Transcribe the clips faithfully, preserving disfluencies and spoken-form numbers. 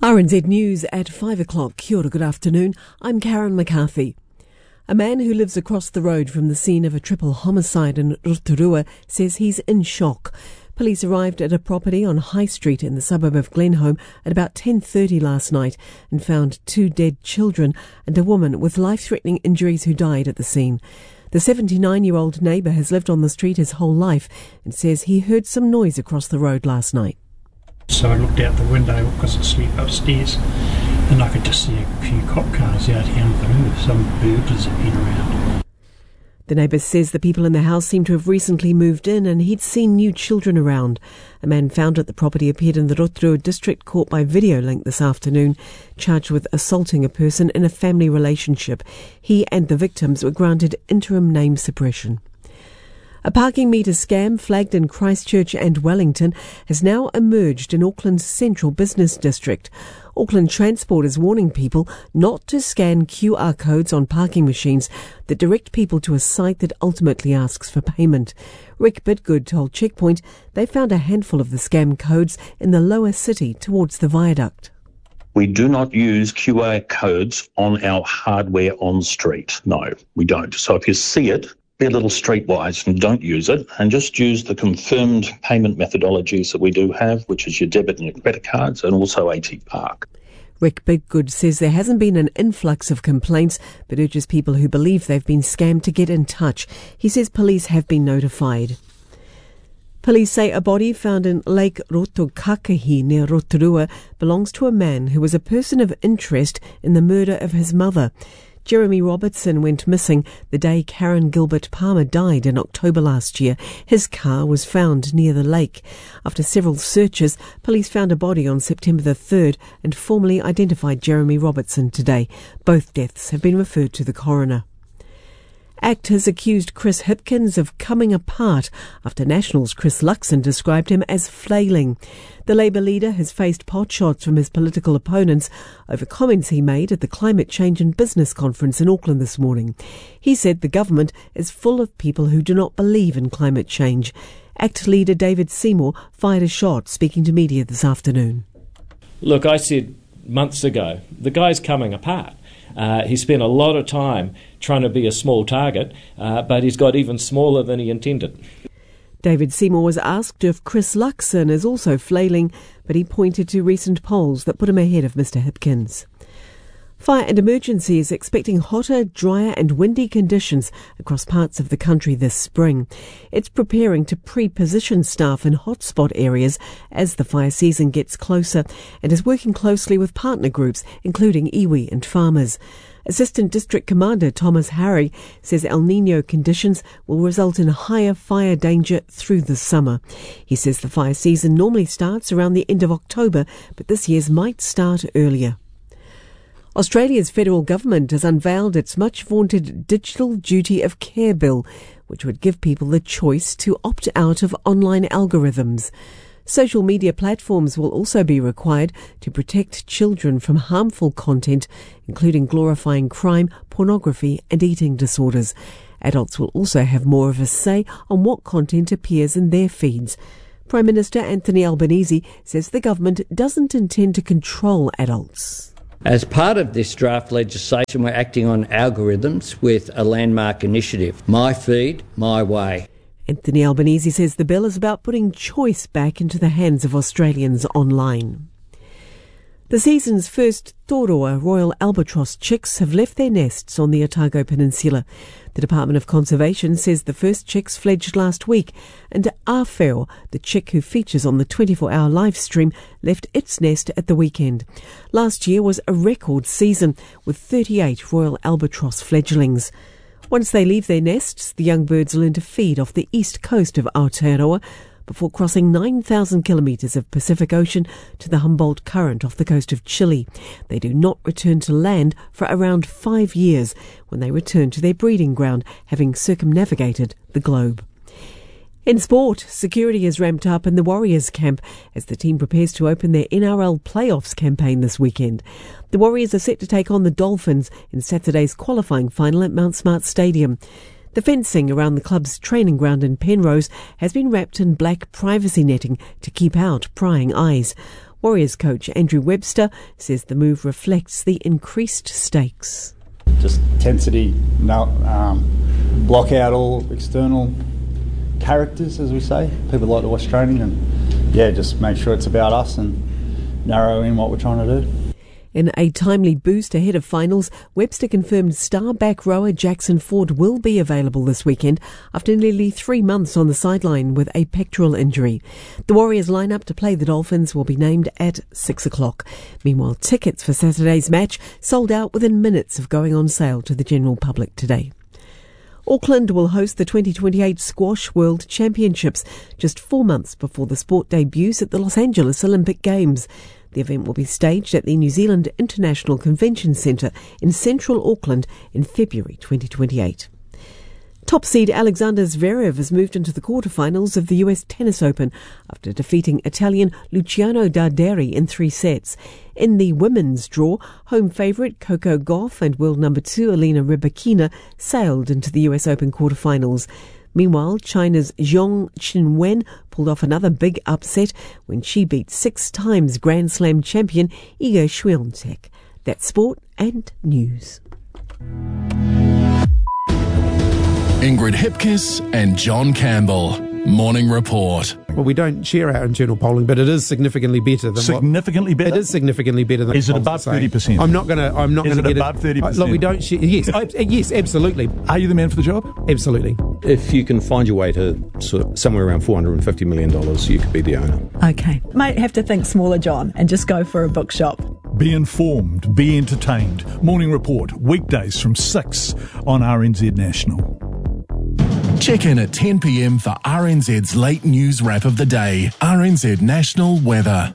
R N Z News at five o'clock. Kia ora, good afternoon. I'm Karen McCarthy. A man who lives across the road from the scene of a triple homicide in Rotorua says he's in shock. Police arrived at a property on High Street in the suburb of Glenholme at about ten thirty last night and found two dead children and a woman with life-threatening injuries who died at the scene. The seventy-nine-year-old neighbour has lived on the street his whole life and says he heard some noise across the road last night. So I looked out the window because I sleep upstairs and I could just see a few cop cars out here on the roof. Some burglars have been around. The neighbour says the people in the house seem to have recently moved in and he'd seen new children around. A man found at the property appeared in the Rotorua District Court by video link this afternoon, charged with assaulting a person in a family relationship. He and the victims were granted interim name suppression. A parking meter scam flagged in Christchurch and Wellington has now emerged in Auckland's central business district. Auckland Transport is warning people not to scan Q R codes on parking machines that direct people to a site that ultimately asks for payment. Rick Bidgood told Checkpoint they found a handful of the scam codes in the lower city towards the viaduct. We do not use Q R codes on our hardware on street. No, we don't. So if you see it, be a little streetwise and don't use it, and just use the confirmed payment methodologies that we do have, which is your debit and your credit cards, and also A T Park. Rick Bidgood says there hasn't been an influx of complaints, but urges people who believe they've been scammed to get in touch. He says police have been notified. Police say a body found in Lake Rotokakahi near Rotorua belongs to a man who was a person of interest in the murder of his mother. Jeremy Robertson went missing the day Karen Gilbert Palmer died in October last year. His car was found near the lake. After several searches, police found a body on September the third and formally identified Jeremy Robertson today. Both deaths have been referred to the coroner. ACT has accused Chris Hipkins of coming apart after National's Chris Luxon described him as flailing. The Labour leader has faced potshots from his political opponents over comments he made at the Climate Change and Business Conference in Auckland this morning. He said the government is full of people who do not believe in climate change. ACT leader David Seymour fired a shot speaking to media this afternoon. Look, I said months ago, the guy's coming apart. Uh, he spent a lot of time trying to be a small target, uh, but he's got even smaller than he intended. David Seymour was asked if Chris Luxon is also flailing, but he pointed to recent polls that put him ahead of Mr Hipkins. Fire and Emergency is expecting hotter, drier and windy conditions across parts of the country this spring. It's preparing to pre-position staff in hotspot areas as the fire season gets closer and is working closely with partner groups, including iwi and farmers. Assistant District Commander Thomas Harry says El Niño conditions will result in higher fire danger through the summer. He says the fire season normally starts around the end of October, but this year's might start earlier. Australia's federal government has unveiled its much-vaunted Digital Duty of Care bill, which would give people the choice to opt out of online algorithms. Social media platforms will also be required to protect children from harmful content, including glorifying crime, pornography and eating disorders. Adults will also have more of a say on what content appears in their feeds. Prime Minister Anthony Albanese says the government doesn't intend to control adults. As part of this draft legislation, we're acting on algorithms with a landmark initiative, My Feed, My Way. Anthony Albanese says the bill is about putting choice back into the hands of Australians online. The season's first Toroa Royal Albatross chicks have left their nests on the Otago Peninsula. The Department of Conservation says the first chicks fledged last week, and Awhero, the chick who features on the twenty-four hour live stream, left its nest at the weekend. Last year was a record season, with thirty-eight Royal Albatross fledglings. Once they leave their nests, the young birds learn to feed off the east coast of Aotearoa before crossing nine thousand kilometres of Pacific Ocean to the Humboldt Current off the coast of Chile. They do not return to land for around five years when they return to their breeding ground, having circumnavigated the globe. In sport, security is ramped up in the Warriors camp as the team prepares to open their N R L playoffs campaign this weekend. The Warriors are set to take on the Dolphins in Saturday's qualifying final at Mount Smart Stadium. The fencing around the club's training ground in Penrose has been wrapped in black privacy netting to keep out prying eyes. Warriors coach Andrew Webster says the move reflects the increased stakes. Just intensity, no, um, block out all external characters, as we say. People like to watch training, and yeah, just make sure it's about us and narrow in what we're trying to do. In a timely boost ahead of finals, Webster confirmed star back rower Jackson Ford will be available this weekend after nearly three months on the sideline with a pectoral injury. The Warriors line-up to play the Dolphins will be named at six o'clock. Meanwhile, tickets for Saturday's match sold out within minutes of going on sale to the general public today. Auckland will host the twenty twenty-eight Squash World Championships just four months before the sport debuts at the Los Angeles Olympic Games. The event will be staged at the New Zealand International Convention Centre in central Auckland in February twenty twenty-eight. Top seed Alexander Zverev has moved into the quarterfinals of the U S Tennis Open after defeating Italian Luciano Darderi in three sets. In the women's draw, home favourite Coco Gauff and world number two Elena Rybakina sailed into the U S Open quarterfinals. Meanwhile, China's Zhong Qinwen pulled off another big upset when she beat six times Grand Slam champion Iga Swiatek. That's sport and news. Ingrid Hipkiss and John Campbell. Morning Report. Well, we don't share our internal polling, but it is significantly better than significantly what, better. It is significantly better than. Is it above thirty percent? I'm not going to. I'm not going to get it above thirty percent. Look, we don't share. Yes, I, yes, absolutely. Are you the man for the job? Absolutely. If you can find your way to sort of somewhere around four hundred fifty million dollars, you could be the owner. Okay, might have to think smaller, John, and just go for a bookshop. Be informed. Be entertained. Morning Report weekdays from six on R N Z National. Check in at ten p.m. for R N Z's late news wrap of the day. R N Z National Weather.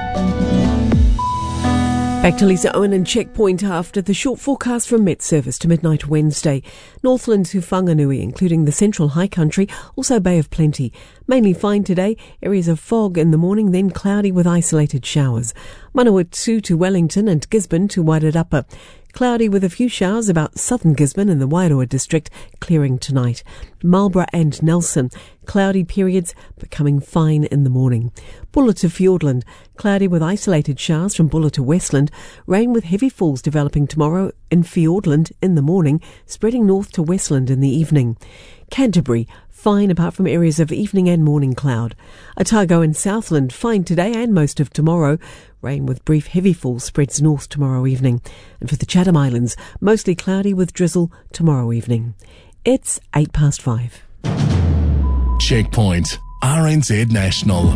Back to Lisa Owen and Checkpoint after the short forecast from Met Service to midnight Wednesday. Northland to Whanganui, including the central high country, also Bay of Plenty. Mainly fine today, areas of fog in the morning, then cloudy with isolated showers. Manawatu to Wellington and Gisborne to Wairarapa. Cloudy with a few showers about southern Gisborne and the Wairoa district, clearing tonight. Marlborough and Nelson, cloudy periods becoming fine in the morning. Bulla to Fiordland, cloudy with isolated showers from Bulla to Westland. Rain with heavy falls developing tomorrow in Fiordland in the morning, spreading north to Westland in the evening. Canterbury, fine apart from areas of evening and morning cloud. Otago and Southland, fine today and most of tomorrow. Rain with brief heavy falls spreads north tomorrow evening. And for the Chatham Islands, mostly cloudy with drizzle tomorrow evening. It's eight past five. Checkpoint, R N Z National.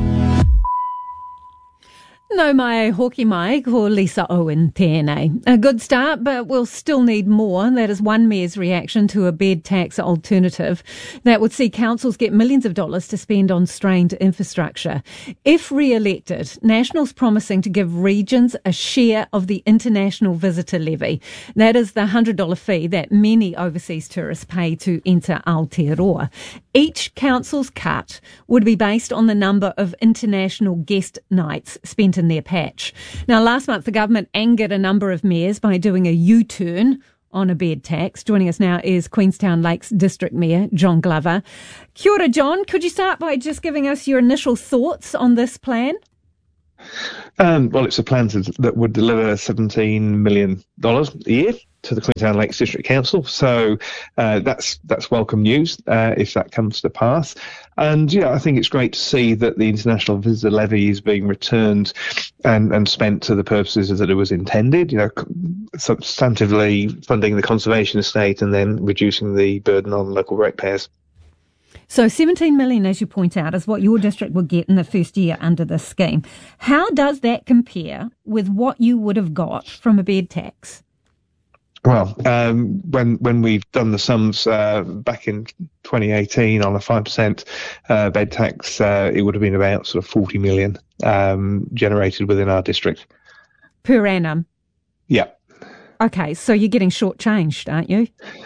No mai hoki mai ko Lisa Owen tēnei. A good start, but we'll still need more. That is one mayor's reaction to a bed tax alternative that would see councils get millions of dollars to spend on strained infrastructure. If re-elected, National's promising to give regions a share of the international visitor levy. That is the one hundred dollars fee that many overseas tourists pay to enter Aotearoa. Each council's cut would be based on the number of international guest nights spent in their patch. Now, last month, the government angered a number of mayors by doing a U-turn on a bed tax. Joining us now is Queenstown Lakes District Mayor John Glover. Kia ora, John. Could you start by just giving us your initial thoughts on this plan? Um, well, it's a plan to, that would deliver seventeen million dollars a year to the Queenstown Lakes District Council. So uh, that's that's welcome news uh, if that comes to pass. And yeah, I think it's great to see that the international visitor levy is being returned and, and spent to the purposes that it was intended. You know, substantively funding the conservation estate and then reducing the burden on local ratepayers. So seventeen million dollars, as you point out, is what your district would get in the first year under this scheme. How does that compare with what you would have got from a bed tax? Well, um, when when we've done the sums uh, back in twenty eighteen on a five percent uh, bed tax, uh, it would have been about sort of forty million um, generated within our district. Per annum? Yeah. Okay, so you're getting shortchanged, aren't you?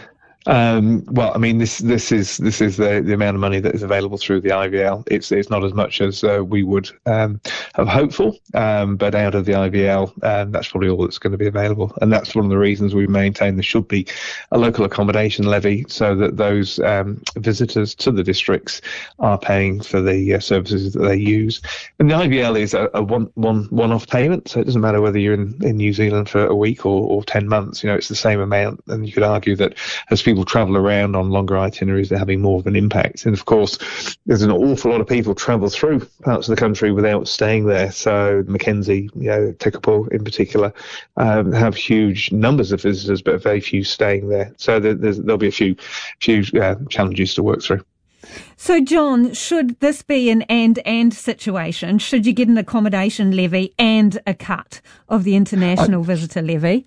Um, well, I mean, this this is this is the, the amount of money that is available through the I V L. It's it's not as much as uh, we would um, have hoped for, um, but out of the I V L, um, that's probably all that's going to be available, and that's one of the reasons we maintain there should be a local accommodation levy, so that those um, visitors to the districts are paying for the uh, services that they use. And the I V L is a, a one one one off payment, so it doesn't matter whether you're in, in New Zealand for a week or, or ten months. You know, it's the same amount, and you could argue that as people People travel around on longer itineraries, they're having more of an impact. And of course, there's an awful lot of people travel through parts of the country without staying there. So Mackenzie, you know, Tekapo in particular, um, have huge numbers of visitors, but very few staying there. So there, there's, there'll be a few, few uh, challenges to work through. So, John, should this be an and-and situation? Should you get an accommodation levy and a cut of the international I, visitor levy?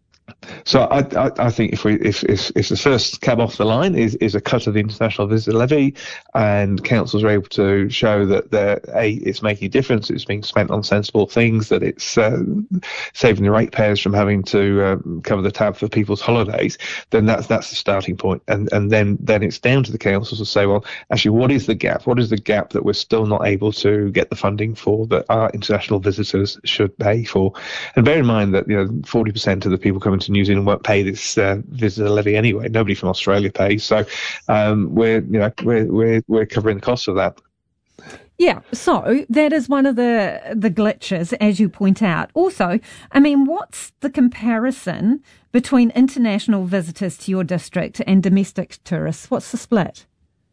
So I, I, I think if we if, if if the first cab off the line is, is a cut of the international visitor levy, and councils are able to show that they're, a it's making a difference, it's being spent on sensible things, that it's uh, saving the ratepayers from having to um, cover the tab for people's holidays, then that's that's the starting point, and and then then it's down to the councils to say, well, actually, what is the gap? What is the gap that we're still not able to get the funding for that our international visitors should pay for? And bear in mind that, you know, forty percent of the people coming to New Zealand won't pay this uh, visitor levy anyway. Nobody from Australia pays, so um, we're you know we're we're we're covering the cost of that. Yeah, so that is one of the the glitches, as you point out. Also, I mean, what's the comparison between international visitors to your district and domestic tourists? What's the split?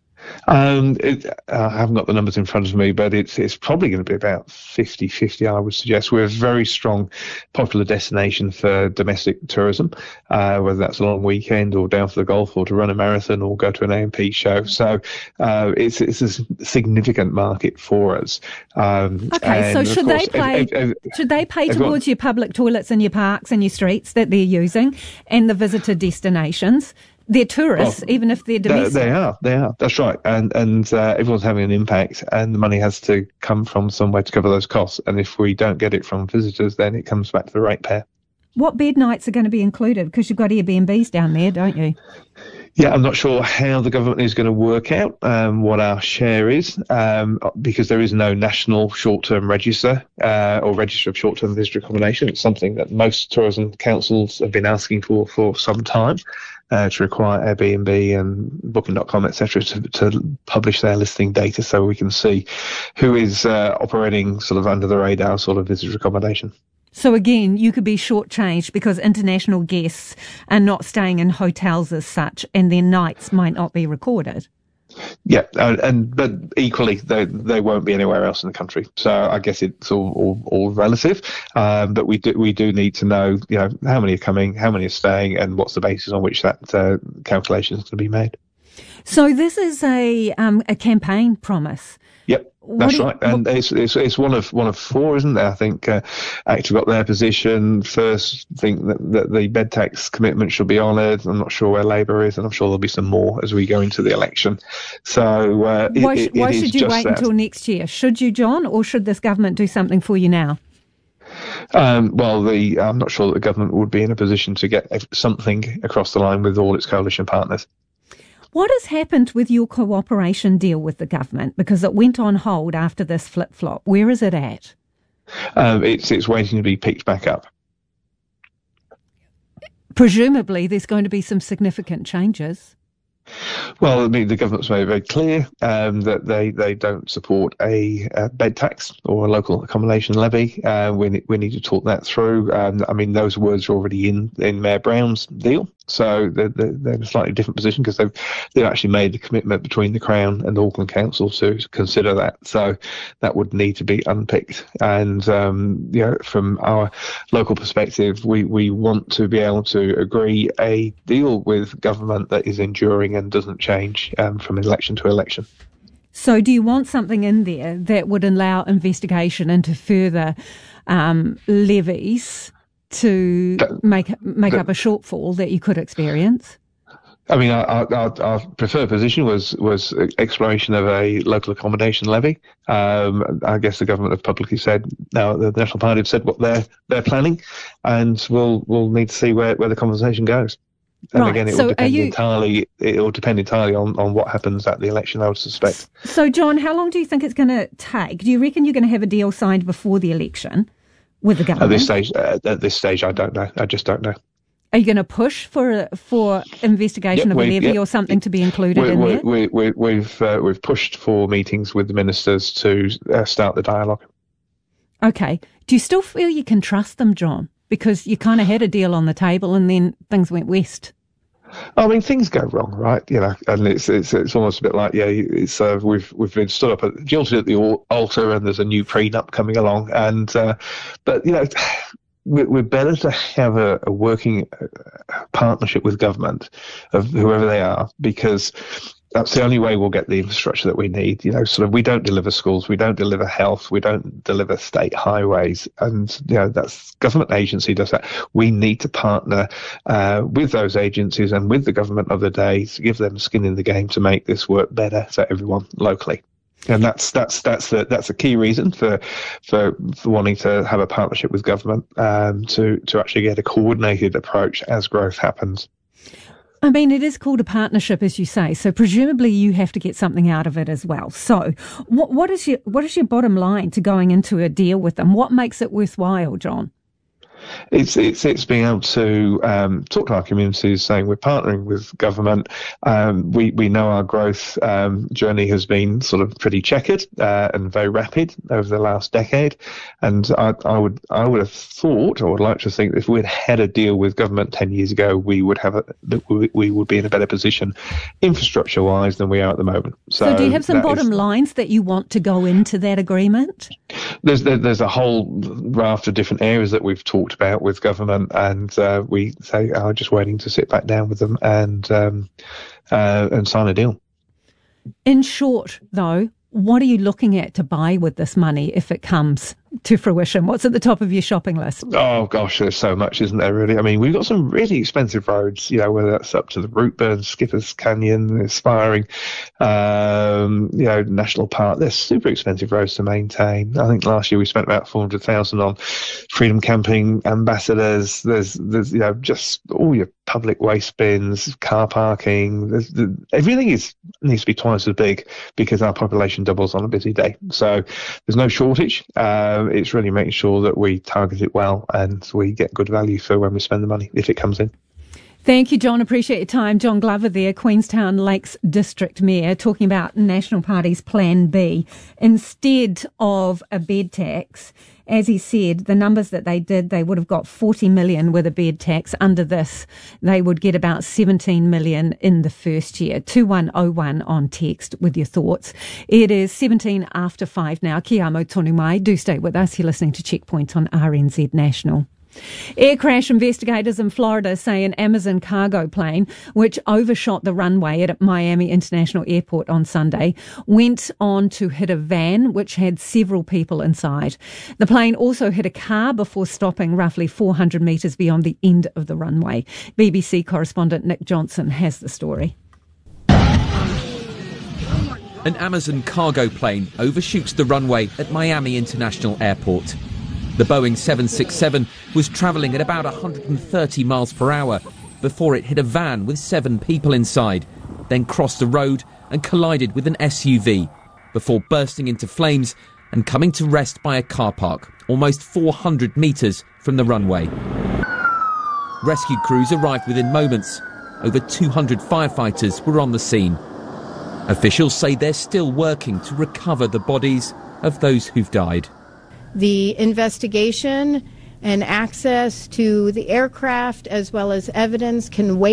Um, it, uh, I haven't got the numbers in front of me, but it's it's probably going to be about fifty fifty, I would suggest. We're a very strong, popular destination for domestic tourism, uh, whether that's a long weekend or down for the golf or to run a marathon or go to an A M P show. So uh, it's it's a significant market for us. Um, okay, so should course, they pay? If, if, if, should they pay towards your public toilets and your parks and your streets that they're using, and the visitor destinations? They're tourists, well, even if they're domestic. They, they are, they are. That's right. And and uh, everyone's having an impact, and the money has to come from somewhere to cover those costs. And if we don't get it from visitors, then it comes back to the ratepayer. What bed nights are going to be included? Because you've got Airbnbs down there, don't you? Yeah, I'm not sure how the government is going to work out um, what our share is, um, because there is no national short-term register uh, or register of short-term visitor accommodation. It's something that most tourism councils have been asking for for some time. Uh, to require Airbnb and Booking dot com, et cetera, to, to publish their listing data so we can see who is uh, operating sort of under the radar sort of visitor accommodation. So again, you could be shortchanged because international guests are not staying in hotels as such, and their nights might not be recorded. Yeah, uh, and but equally, they they won't be anywhere else in the country. So I guess it's all all, all relative. Um, but we do we do need to know, you know, how many are coming, how many are staying, and what's the basis on which that uh, calculation is going to be made. So this is a um, a campaign promise. Yep. That's right, and it's, it's it's one of one of four, isn't there? I think uh, ACT got their position first. Think that, that the bed tax commitment should be honoured. I'm not sure where Labour is, and I'm sure there'll be some more as we go into the election. So uh, why, it, it, why it should you wait that. until next year? Should you, John, or should this government do something for you now? Um, well, the I'm not sure that the government would be in a position to get something across the line with all its coalition partners. What has happened with your cooperation deal with the government? Because it went on hold after this flip-flop. Where is it at? Um, it's it's waiting to be picked back up. Presumably there's going to be some significant changes. Well, I mean, the government's made it very clear um, that they, they don't support a, a bed tax or a local accommodation levy. Uh, we, we need to talk that through. Um, I mean, those words are already in, in Mayor Brown's deal. So they're, they're in a slightly different position because they've, they've actually made the commitment between the Crown and the Auckland Council to consider that. So that would need to be unpicked. And, um, you know, from our local perspective, we, we want to be able to agree a deal with government that is enduring and doesn't change um, from election to election. So do you want something in there that would allow investigation into further um, levies to that, make make that, up a shortfall that you could experience? I mean, our, our, our preferred position was, was exploration of a local accommodation levy. Um, I guess the government have publicly said, now the National Party have said what they're they're planning, and we'll we'll need to see where, where the conversation goes. And right. again, it so will depend you... entirely. It will depend entirely on, on what happens at the election, I would suspect. So, John, how long do you think it's going to take? Do you reckon you're going to have a deal signed before the election with the government? At this stage, uh, at this stage, I don't know. I just don't know. Are you going to push for for investigation yep, of a levy yep. or something to be included we, in we, there? We, we, we've uh, we've pushed for meetings with the ministers to uh, start the dialogue. Okay. Do you still feel you can trust them, John? Because you kind of had a deal on the table and then things went west. I mean, things go wrong, right? You know, and it's it's, it's almost a bit like, yeah, it's uh, we've we've been stood up at jilted at the altar, and there's a new prenup coming along, and uh, but you know, we're better to have a, a working partnership with government, of whoever they are, because that's the only way we'll get the infrastructure that we need. You know, sort of, we don't deliver schools, we don't deliver health, we don't deliver state highways, and you know, that's government agency does that. We need to partner uh, with those agencies and with the government of the day to give them skin in the game to make this work better for everyone locally. And that's that's that's the that's a key reason for for, for wanting to have a partnership with government, um, to to actually get a coordinated approach as growth happens. I mean, it is called a partnership, as you say, so presumably you have to get something out of it as well. So what, what is your what is your bottom line to going into a deal with them? What makes it worthwhile, John? It's it's it's being able to um, talk to our communities, saying we're partnering with government. Um, we we know our growth um, journey has been sort of pretty checkered uh, and very rapid over the last decade, and I, I would I would have thought, or would like to think, that if we'd had a deal with government ten years ago, we would have a, we, we would be in a better position, infrastructure wise, than we are at the moment. So, so do you have some bottom is, lines that you want to go into that agreement? There's there, there's a whole raft of different areas that we've talked about with government, and uh, we say are oh, just waiting to sit back down with them and um, uh, and sign a deal. In short, though, what are you looking at to buy with this money if it comes to fruition? What's at the top of your shopping list? Oh, gosh, there's so much, isn't there, really? I mean, we've got some really expensive roads, you know, whether that's up to the Routeburn, Skippers Canyon, Aspiring, um, you know, National Park. They're super expensive roads to maintain. I think last year we spent about four hundred thousand on Freedom Camping ambassadors. There's, there's, you know, just all your public waste bins, car parking. There's, the, everything is needs to be twice as big because our population doubles on a busy day. So there's no shortage. Um, it's really making sure that we target it well and we get good value for when we spend the money, if it comes in. Thank you, John. Appreciate your time. John Glover there, Queenstown Lakes District Mayor, talking about National Party's Plan B. Instead of a bed tax, as he said, the numbers that they did, they would have got forty million with a bed tax. Under this, they would get about seventeen million in the first year. two one oh one on text with your thoughts. It is seventeen after five now. Ki amo tonu mai. Do stay with us. You're listening to Checkpoint on R N Z National. Air crash investigators in Florida say an Amazon cargo plane, which overshot the runway at Miami International Airport on Sunday, went on to hit a van which had several people inside. The plane also hit a car before stopping roughly four hundred metres beyond the end of the runway. B B C correspondent Nick Johnson has the story. An Amazon cargo plane overshoots the runway at Miami International Airport. The Boeing seven sixty-seven was travelling at about one hundred thirty miles per hour before it hit a van with seven people inside, then crossed the road and collided with an S U V before bursting into flames and coming to rest by a car park almost four hundred metres from the runway. Rescue crews arrived within moments. Over two hundred firefighters were on the scene. Officials say they're still working to recover the bodies of those who've died. The investigation and access to the aircraft as well as evidence can wait.